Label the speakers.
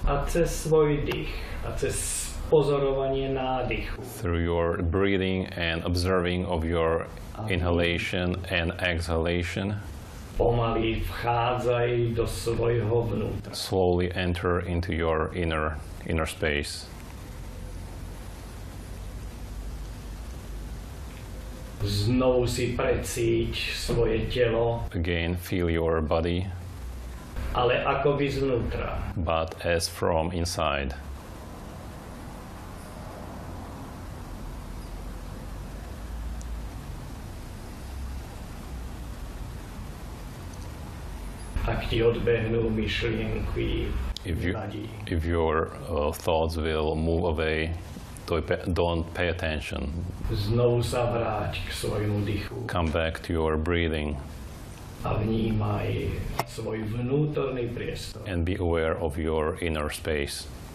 Speaker 1: A cez svoj dých, a cez pozorovanie nádychu.
Speaker 2: Through your breathing and observing of your inhalation and exhalation,
Speaker 1: Pomaly vchádzaj do svojho vnútra.
Speaker 2: slowly enter into your inner space.
Speaker 1: Znovu si precíť svoje telo,
Speaker 2: Again, feel your body,
Speaker 1: ale akoby zvnútra.
Speaker 2: but as from inside.
Speaker 1: Ak ti odbehnú myšlienky, nevadí.
Speaker 2: If your thoughts will move away, don't pay attention.
Speaker 1: Znovu sa vráť k svojmu dychu
Speaker 2: Come back to your breathing
Speaker 1: a vnímaj svoj vnútorný priestor.
Speaker 2: and be aware of your inner space.